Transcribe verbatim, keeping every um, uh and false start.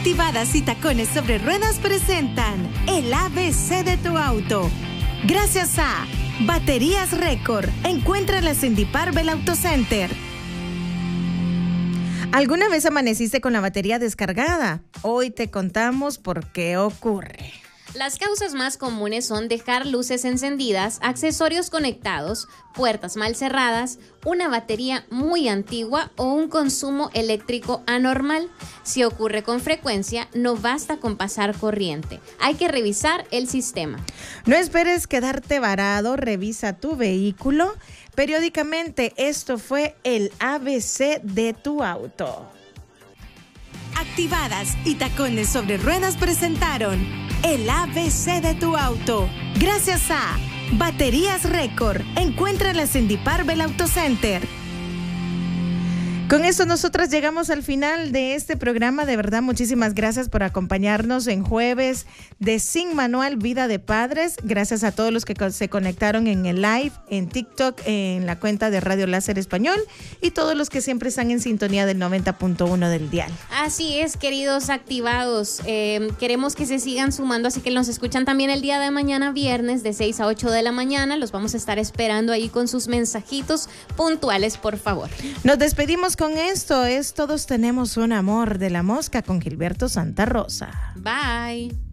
Activadas y Tacones sobre Ruedas presentan el A B C de tu auto. Gracias a Baterías Récord. Encuéntralas en Diparbel Auto Center. ¿Alguna vez amaneciste con la batería descargada? Hoy te contamos por qué ocurre. Las causas más comunes son dejar luces encendidas, accesorios conectados, puertas mal cerradas, una batería muy antigua o un consumo eléctrico anormal. Si ocurre con frecuencia, no basta con pasar corriente. Hay que revisar el sistema. No esperes quedarte varado, revisa tu vehículo periódicamente. Esto fue el A B C de tu auto. Activadas y Tacones sobre Ruedas presentaron el A B C de tu auto. Gracias a Baterías Récord. Encuéntralas en Diparbel Auto Center. Con esto nosotras llegamos al final de este programa. De verdad, muchísimas gracias por acompañarnos en jueves de Sin Manual Vida de Padres. Gracias a todos los que se conectaron en el live, en TikTok, en la cuenta de Radio Láser Español y todos los que siempre están en sintonía del noventa punto uno del dial. Así es, queridos activados. Eh, queremos que se sigan sumando, así que nos escuchan también el día de mañana, viernes, de seis a ocho de la mañana. Los vamos a estar esperando ahí con sus mensajitos puntuales, por favor. Nos despedimos con esto, es Todos Tenemos un Amor de la Mosca con Gilberto Santa Rosa. Bye.